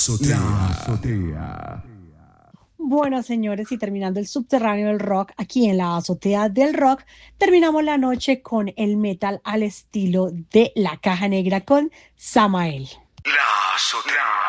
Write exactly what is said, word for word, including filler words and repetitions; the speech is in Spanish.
azotea. La azotea. Bueno, señores, y terminando el subterráneo del rock, aquí en la azotea del rock, terminamos la noche con el metal al estilo de La Caja Negra con Samael. La azotea.